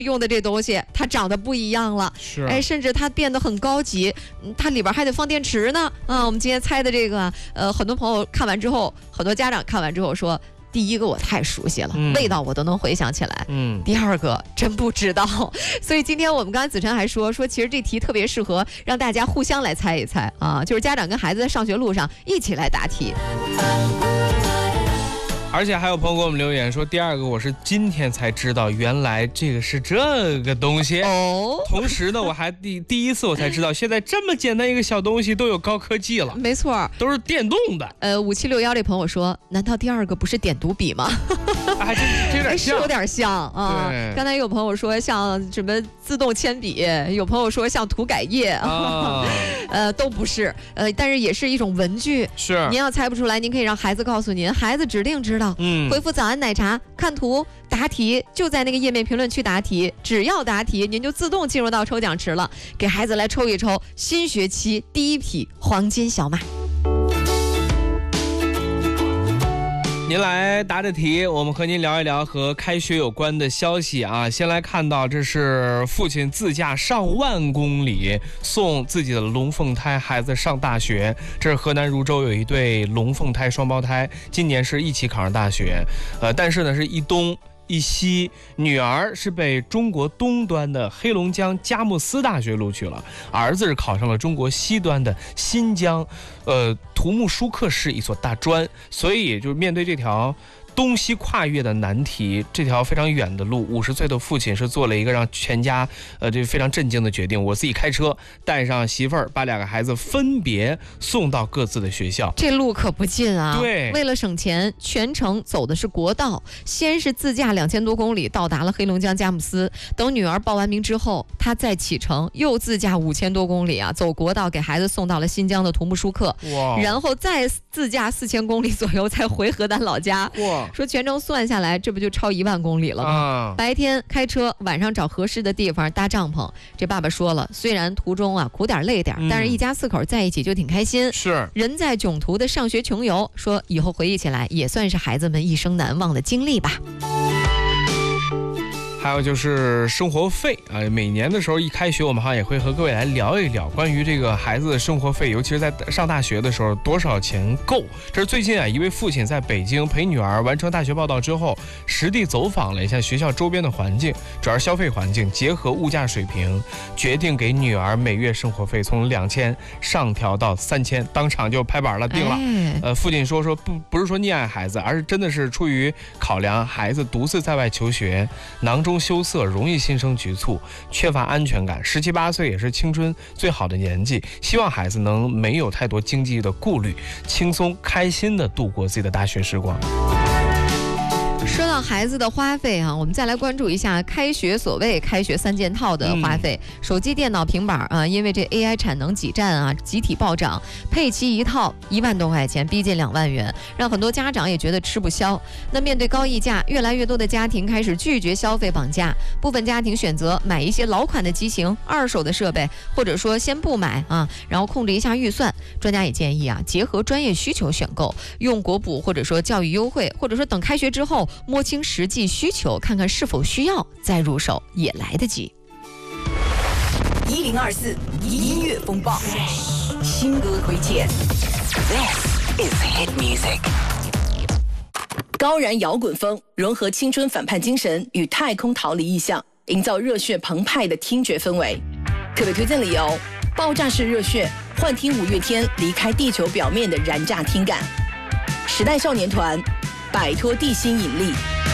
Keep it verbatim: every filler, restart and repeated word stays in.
用的这东西它长得不一样了， 是， 哎，甚至它变得很高级，它里边还得放电池呢。啊，我们今天猜的这个，呃，很多朋友看完之后，很多家长看完之后说。第一个我太熟悉了，嗯、味道我都能回想起来。嗯，第二个真不知道，所以今天我们刚才子晨还说说，其实这题特别适合让大家互相来猜一猜啊，就是家长跟孩子在上学路上一起来答题。 而且还有朋友给我们留言说，第二个我是今天才知道，原来这个是这个东西哦。同时呢，我还第第一次我才知道，现在这么简单一个小东西都有高科技了。 没错， 都是电动的。 呃，五七六幺这朋友说，难道第二个不是点读笔吗？ 还真有点像， 是有点像啊。对，刚才有朋友说像什么自动铅笔，有朋友说像涂改液啊，呃，都不是。呃，但是也是一种文具。 是， 您要猜不出来，您可以让孩子告诉您，孩子指定知道。嗯，回复早安奶茶，看图答题，就在那个页面评论区答题，只要答题，您就自动进入到抽奖池了，给孩子来抽一抽新学期第一匹黄金小马。 您来答着题，我们和您聊一聊和开学有关的消息啊。先来看到，这是父亲自驾上万公里送自己的龙凤胎孩子上大学。这是河南汝州有一对龙凤胎双胞胎，今年是一起考上大学，呃，但是呢是一东一西，女儿是被中国东端的黑龙江佳木斯大学录取了，儿子是考上了中国西端的新疆呃土木舒克市一所大专。所以就是面对这条东西跨越的难题，这条非常远的路，五十岁的父亲是做了一个让全家呃这非常震惊的决定，我自己开车带上媳妇儿，把两个孩子分别送到各自的学校。 这路可不近啊！ 对， 为了省钱，全程走的是国道，先是自驾两千多公里到达了黑龙江佳木斯，等女儿报完名之后，他再启程，又自驾五千多公里啊，走国道给孩子送到了新疆的土木舒克，哇，然后再自驾四千公里左右才回河南老家。哇，说全程算下来，这不就超一万公里了吗？啊、白天开车，晚上找合适的地方搭帐篷。这爸爸说了，虽然途中啊苦点累点，嗯、但是一家四口在一起就挺开心。 是人在囧途的上学穷游，说以后回忆起来也算是孩子们一生难忘的经历吧。 还有就是生活费啊，每年的时候一开学，我们好像也会和各位来聊一聊关于这个孩子的生活费，尤其是在上大学的时候多少钱够。这是最近啊，一位父亲在北京陪女儿完成大学报到之后，实地走访了一下学校周边的环境，主要是消费环境，结合物价水平，决定给女儿每月生活费从两千上调到三千，当场就拍板了，定了。哎、呃，父亲说说不不是说溺爱孩子，而是真的是出于考量孩子独自在外求学，囊中羞涩，容易心生局促，缺乏安全感。十七八岁也是青春最好的年纪，希望孩子能没有太多经济的顾虑，轻松开心的度过自己的大学时光。 说到孩子的花费啊，我们再来关注一下开学所谓开学三件套的花费。嗯、手机、电脑、平板啊，因为这 A I 产能挤占啊，集体暴涨，配齐一套一万多块钱，逼近两万元，让很多家长也觉得吃不消。那面对高溢价，越来越多的家庭开始拒绝消费绑架，部分家庭选择买一些老款的机型、二手的设备，或者说先不买啊，然后控制一下预算。专家也建议啊，结合专业需求选购，用国补或者说教育优惠，或者说等开学之后摸清实际需求，看看是否需要再入手也来得及。 一零二四音乐风暴，新歌推荐。This is hit music。高燃摇滚风融合青春反叛精神与太空逃离意象，营造热血澎湃的听觉氛围。特别推荐理由：爆炸式热血，幻听五月天离开地球表面的燃炸听感。时代少年团，摆脱地心引力。